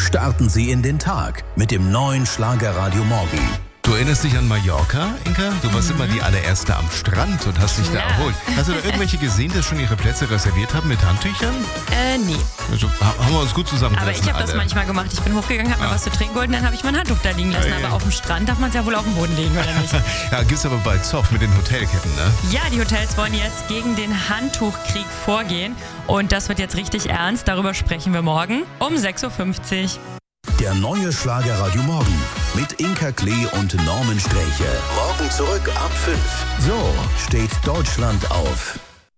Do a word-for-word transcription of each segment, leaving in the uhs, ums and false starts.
Starten Sie in den Tag mit dem neuen Schlagerradio Morgen. Du erinnerst dich an Mallorca, Inka? Du warst mhm. immer die allererste am Strand und hast dich ja. da erholt. Hast du da irgendwelche gesehen, die schon ihre Plätze reserviert haben mit Handtüchern? Äh, nee. Also, haben wir uns gut zusammengelassen. Aber ich habe das alle. manchmal gemacht. Ich bin hochgegangen, habe ja. mir was zu trinken geholt und dann habe ich mein Handtuch da liegen lassen. Ja, ja. Aber auf dem Strand darf man es ja wohl auf dem Boden legen, oder nicht? Ja, gibt's aber bald Zoff mit den Hotelketten, ne? Ja, die Hotels wollen jetzt gegen den Handtuchkrieg vorgehen. Und das wird jetzt richtig ernst. Darüber sprechen wir morgen um sechs Uhr fünfzig. Der neue Schlagerradio Morgen mit Inka Klee und Norman Sträche. Morgen zurück ab fünf. So steht Deutschland auf.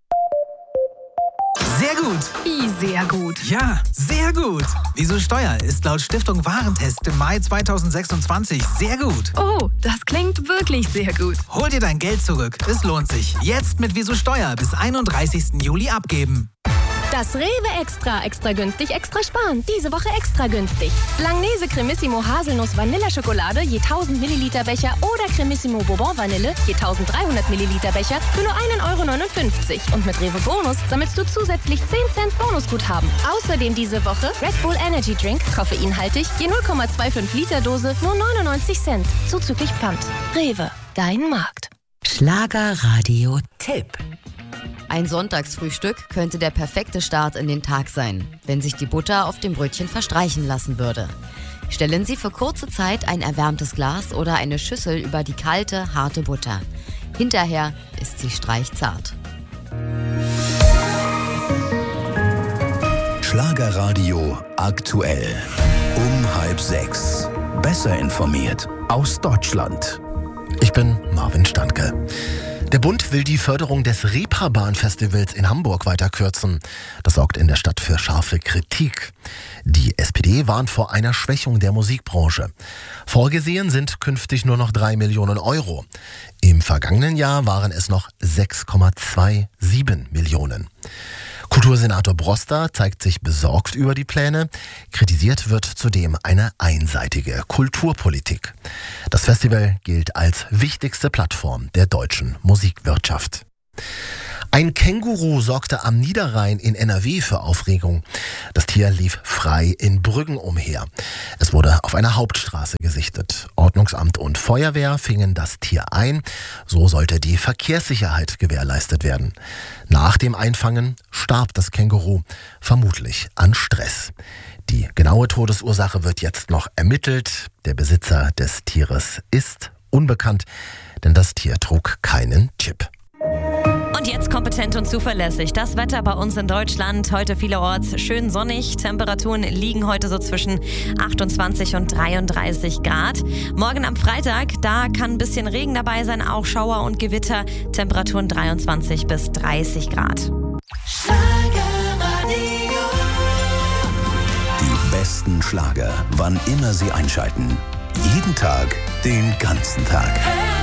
Sehr gut. Wie sehr gut? Ja, sehr gut. Wieso Steuer ist laut Stiftung Warentest im Mai zweitausendsechsundzwanzig sehr gut. Oh, das klingt wirklich sehr gut. Hol dir dein Geld zurück. Es lohnt sich. Jetzt mit Wieso Steuer bis einunddreißigsten Juli abgeben. Das Rewe Extra, extra günstig, extra sparen. Diese Woche extra günstig. Langnese Cremissimo Haselnuss Vanilleschokolade je tausend Milliliter Becher oder Cremissimo Bourbon Vanille je eintausenddreihundert Milliliter Becher für nur ein Euro neunundfünfzig. Und mit Rewe Bonus sammelst du zusätzlich zehn Cent Bonusguthaben. Außerdem diese Woche Red Bull Energy Drink, koffeinhaltig, je null Komma fünfundzwanzig Liter Dose, nur neunundneunzig Cent. Zuzüglich Pfand. Rewe, dein Markt. Schlagerradio-Tipp. Ein Sonntagsfrühstück könnte der perfekte Start in den Tag sein, wenn sich die Butter auf dem Brötchen verstreichen lassen würde. Stellen Sie für kurze Zeit ein erwärmtes Glas oder eine Schüssel über die kalte, harte Butter. Hinterher ist sie streichzart. Schlagerradio aktuell. Um halb sechs. Besser informiert aus Deutschland. Ich bin Marvin Standke. Der Bund will die Förderung des Reeperbahn-Festivals in Hamburg weiter kürzen. Das sorgt in der Stadt für scharfe Kritik. Die S P D warnt vor einer Schwächung der Musikbranche. Vorgesehen sind künftig nur noch drei Millionen Euro. Im vergangenen Jahr waren es noch sechs Komma siebenundzwanzig Millionen. Kultursenator Broster zeigt sich besorgt über die Pläne. Kritisiert wird zudem eine einseitige Kulturpolitik. Das Festival gilt als wichtigste Plattform der deutschen Musikwirtschaft. Ein Känguru sorgte am Niederrhein in N R W für Aufregung. Das Tier lief frei in Brüggen umher. Es wurde auf einer Hauptstraße gesichtet. Ordnungsamt und Feuerwehr fingen das Tier ein. So sollte die Verkehrssicherheit gewährleistet werden. Nach dem Einfangen starb das Känguru, vermutlich an Stress. Die genaue Todesursache wird jetzt noch ermittelt. Der Besitzer des Tieres ist unbekannt, denn das Tier trug keinen Chip. Und jetzt kompetent und zuverlässig. Das Wetter bei uns in Deutschland. Heute vielerorts schön sonnig. Temperaturen liegen heute so zwischen achtundzwanzig und dreiunddreißig Grad. Morgen am Freitag, da kann ein bisschen Regen dabei sein, auch Schauer und Gewitter. Temperaturen dreiundzwanzig bis dreißig Grad. Die besten Schlager, wann immer Sie einschalten. Jeden Tag, den ganzen Tag.